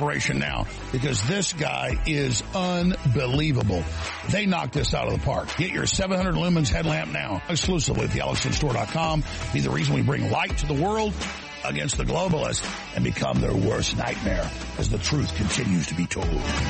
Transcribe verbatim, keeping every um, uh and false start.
operation now because this guy is unbelievable. They knocked this out of the park. Get your seven hundred lumens headlamp now exclusively at the alex in store dot com. Be the reason we bring light to the world against the globalists and become their worst nightmare as the truth continues to be told.